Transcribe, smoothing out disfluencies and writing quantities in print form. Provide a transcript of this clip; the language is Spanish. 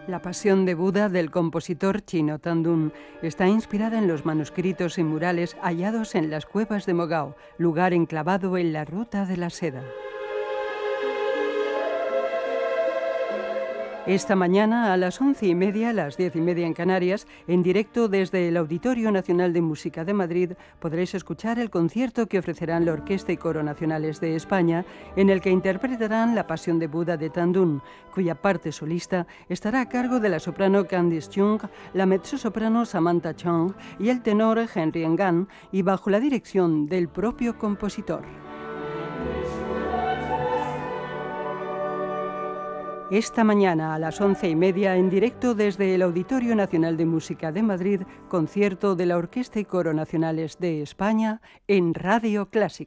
La Pasión de Buda del compositor chino Tan Dun está inspirada en los manuscritos y murales hallados en las cuevas de Mogao, lugar enclavado en la Ruta de la Seda. Esta mañana a las 11:30, las 10:30 en Canarias, en directo desde el Auditorio Nacional de Música de Madrid, podréis escuchar el concierto que ofrecerán la Orquesta y Coro Nacionales de España, en el que interpretarán La Pasión de Buda de Tan Dun, cuya parte solista estará a cargo de la soprano Candice Chung, la mezzosoprano Samantha Chung y el tenor Henry Ngan, y bajo la dirección del propio compositor. Esta mañana a las 11:30, en directo desde el Auditorio Nacional de Música de Madrid, concierto de la Orquesta y Coro Nacionales de España en Radio Clásica.